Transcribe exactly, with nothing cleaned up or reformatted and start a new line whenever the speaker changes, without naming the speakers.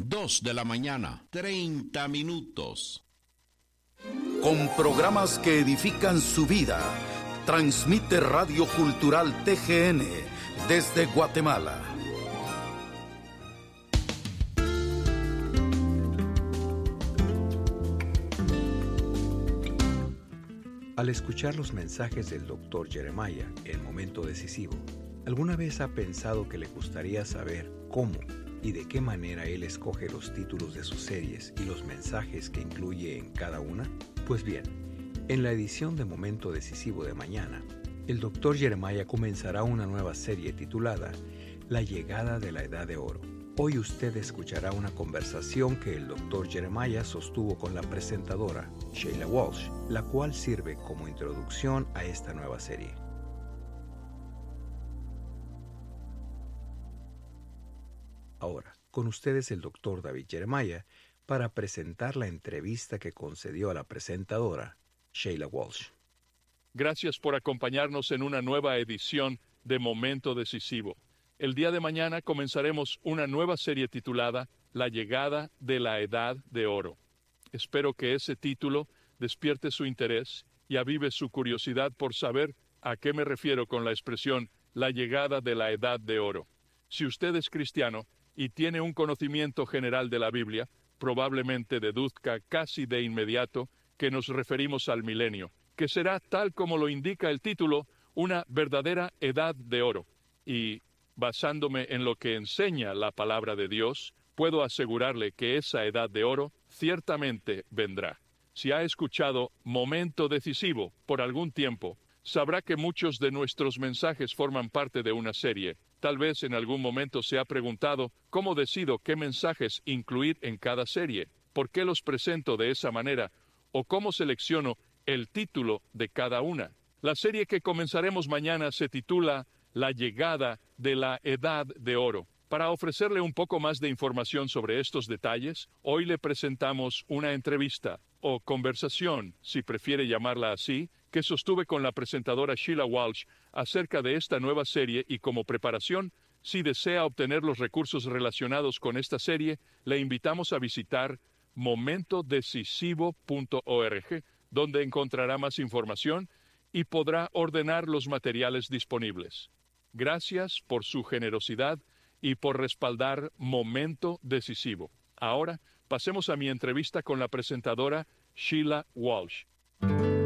dos de la mañana, treinta minutos.
Con programas que edifican su vida, transmite Radio Cultural T G N desde Guatemala.
Al escuchar los mensajes del doctor Jeremiah, el momento decisivo, ¿alguna vez ha pensado que le gustaría saber cómo y de qué manera él escoge los títulos de sus series y los mensajes que incluye en cada una? Pues bien, en la edición de Momento Decisivo de mañana, el doctor Jeremiah comenzará una nueva serie titulada La Llegada de la Edad de Oro. Hoy usted escuchará una conversación que el doctor Jeremiah sostuvo con la presentadora Sheila Walsh, la cual sirve como introducción a esta nueva serie. Ahora, con ustedes el doctor David Jeremiah para presentar la entrevista que concedió a la presentadora Sheila Walsh.
Gracias por acompañarnos en una nueva edición de Momento Decisivo. El día de mañana comenzaremos una nueva serie titulada La Llegada de la Edad de Oro. Espero que ese título despierte su interés y avive su curiosidad por saber a qué me refiero con la expresión La Llegada de la Edad de Oro. Si usted es cristiano y tiene un conocimiento general de la Biblia, probablemente deduzca casi de inmediato que nos referimos al milenio, que será, tal como lo indica el título, una verdadera edad de oro. Y, basándome en lo que enseña la palabra de Dios, puedo asegurarle que esa edad de oro ciertamente vendrá. Si ha escuchado Momento Decisivo por algún tiempo, sabrá que muchos de nuestros mensajes forman parte de una serie. Tal vez en algún momento se ha preguntado cómo decido qué mensajes incluir en cada serie, por qué los presento de esa manera, o cómo selecciono el título de cada una. La serie que comenzaremos mañana se titula La Llegada de la Edad de Oro. Para ofrecerle un poco más de información sobre estos detalles, hoy le presentamos una entrevista, o conversación, si prefiere llamarla así, que sostuve con la presentadora Sheila Walsh acerca de esta nueva serie, y como preparación, si desea obtener los recursos relacionados con esta serie, le invitamos a visitar momento decisivo punto org, donde encontrará más información y podrá ordenar los materiales disponibles. Gracias por su generosidad y por respaldar Momento Decisivo. Ahora, pasemos a mi entrevista con la presentadora Sheila Walsh.